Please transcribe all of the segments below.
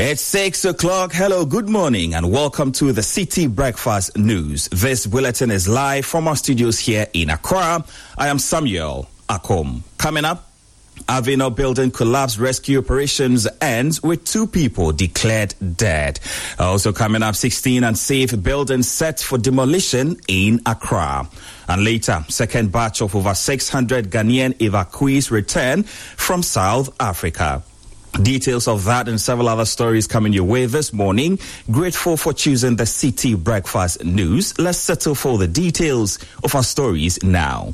It's 6 o'clock. Hello, good morning, and welcome to the City Breakfast News. This bulletin is live from our studios here in Accra. I am Samuel Akom. Coming up, Avino building collapse rescue operations ends with 2 people declared dead. Also coming up, 16 unsafe buildings set for demolition in Accra. And later, second batch of over 600 Ghanaian evacuees return from South Africa. Details of that and several other stories coming your way this morning. Grateful for choosing the City Breakfast News. Let's settle for the details of our stories now.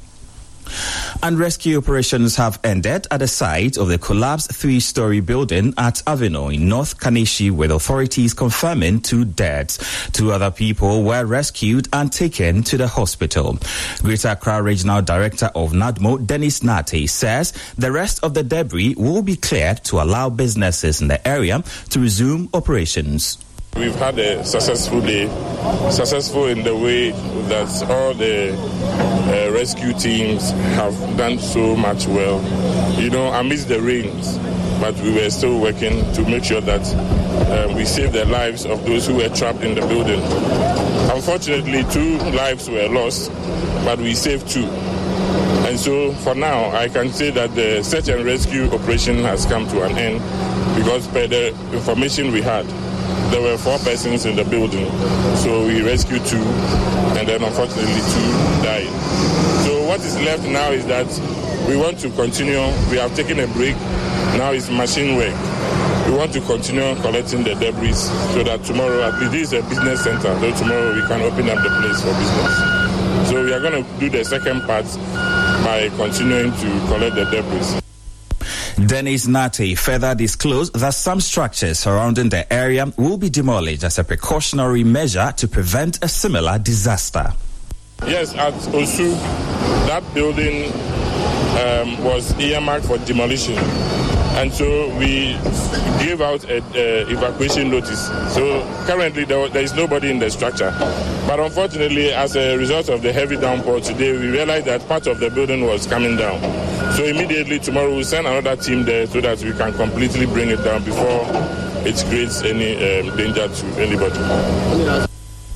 And rescue operations have ended at the site of the collapsed 3-story building at Avino in North Kaneshie, with authorities confirming 2 deaths. 2 other people were rescued and taken to the hospital. Greater Accra Regional Director of NADMO, Dennis Nate, says the rest of the debris will be cleared to allow businesses in the area to resume operations. We've had a successful day, successful in the way that all the rescue teams have done so much well. You know, amidst the rains, but we were still working to make sure that we saved the lives of those who were trapped in the building. Unfortunately, 2 lives were lost, but we saved 2. And so for now, I can say that the search and rescue operation has come to an end, because per the information we had, there were 4 persons in the building, so we rescued 2, and then unfortunately 2 died. So what is left now is that we want to continue. We have taken a break. Now it's machine work. We want to continue collecting the debris so that tomorrow, at least this is a business center, so tomorrow we can open up the place for business. So we are going to do the second part by continuing to collect the debris. Dennis Nate further disclosed that some structures surrounding the area will be demolished as a precautionary measure to prevent a similar disaster. Yes, at Osu, that building was earmarked for demolition. And so we gave out an evacuation notice. So currently there is nobody in the structure. But unfortunately, as a result of the heavy downpour today, we realized that part of the building was coming down. So immediately tomorrow we'll send another team there so that we can completely bring it down before it creates any danger to anybody.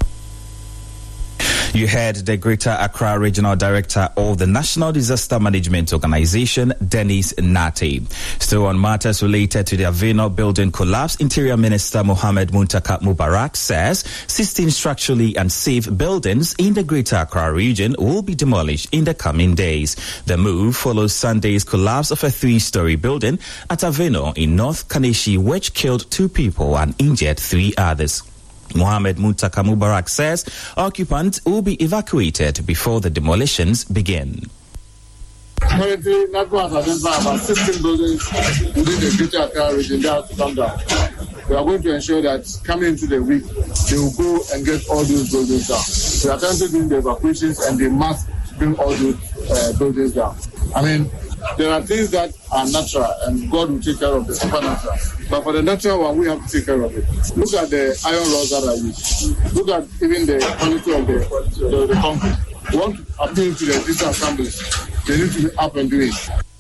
You heard the Greater Accra Regional Director of the National Disaster Management Organization, Dennis Nate. Still on matters related to the Avino building collapse, Interior Minister Mohamed Muntaka Mubarak says 16 structurally unsafe buildings in the Greater Accra region will be demolished in the coming days. The move follows Sunday's collapse of a 3-story building at Avino in North Kaneshie, which killed 2 people and injured 3 others. Mohamed Muntaka Mubarak says occupants will be evacuated before the demolitions begin. Currently, NADMO has identified about 16 buildings within the Greater Accra region that have to come down. We are going to ensure that coming into the week, they will go and get all those buildings down. We are currently doing the evacuations and they must bring all those buildings down. I mean, there are things that are natural and God will take care of the supernatural. But for the natural one, we have to take care of it. Look at the iron rods that are used. Look at even the quality of the concrete. We want to appeal to the district assemblies. They need to be up and doing.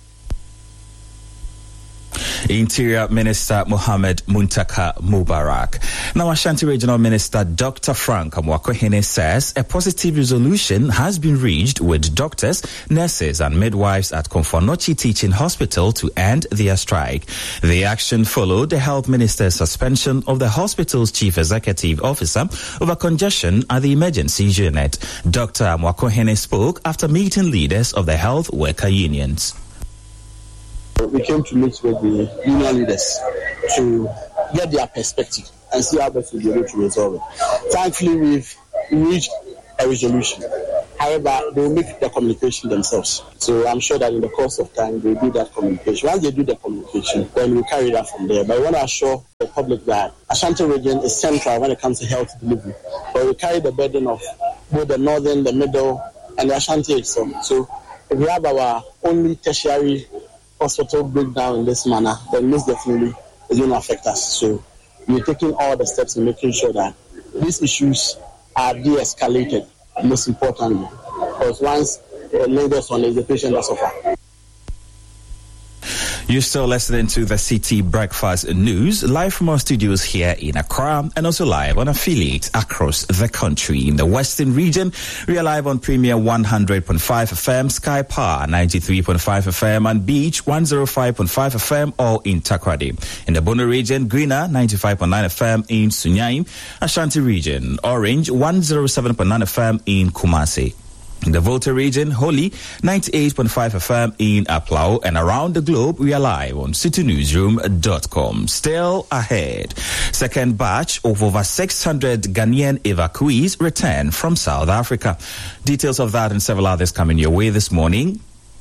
Interior Minister Mohamed Muntaka Mubarak. Now, Ashanti Regional Minister Dr. Frank Amwakohene says a positive resolution has been reached with doctors, nurses and midwives at Komfo-Anokye Teaching Hospital to end their strike. The action followed the Health Minister's suspension of the hospital's Chief Executive Officer over congestion at the emergency unit. Dr. Amwakohene spoke after meeting leaders of the health worker unions. We came to meet with the union leaders to get their perspective and see how best we'll be able to resolve it. Thankfully, we've reached a resolution. However, they will make the communication themselves. So I'm sure that in the course of time, they'll do that communication. Once they do the communication, then we'll carry that from there. But we want to assure the public that Ashanti region is central when it comes to health delivery. But we carry the burden of both the northern, the middle, and the Ashanti itself. So if we have our only tertiary hospital breakdown in this manner, then most definitely it's going to affect us. So we're taking all the steps in making sure that these issues are de-escalated, most importantly, because once it lingers on, the patient will suffer. You're still listening to the City Breakfast News, live from our studios here in Accra and also live on affiliates across the country. In the Western region, we are live on Premier 100.5 FM, Sky Power 93.5 FM, and Beach 105.5 FM, all in Takoradi. In the Bono region, Greener 95.9 FM in Sunyani, Ashanti region, Orange 107.9 FM in Kumasi. In the Volta region, Holy 98.5 FM in Aplau, and around the globe, we are live on citynewsroom.com. Still ahead, second batch of over 600 Ghanaian evacuees return from South Africa. Details of that and several others coming your way this morning.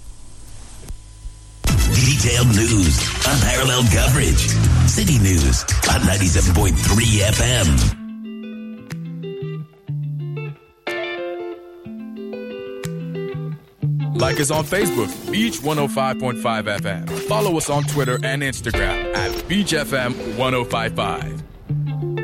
Detailed news, unparalleled coverage. City News on 97.3 FM. Like us on Facebook, Beach 105.5 FM. Follow us on Twitter and Instagram at Beach FM 1055.